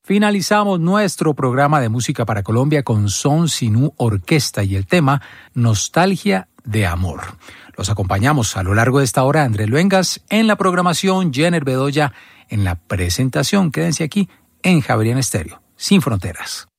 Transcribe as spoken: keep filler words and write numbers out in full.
Finalizamos nuestro programa de música para Colombia con Son Sinú Orquesta y el tema Nostalgia de Amor. Los acompañamos a lo largo de esta hora Andrés Luengas en la programación, Jenner Bedoya en la presentación. Quédense aquí en Javeriana Estéreo, sin fronteras.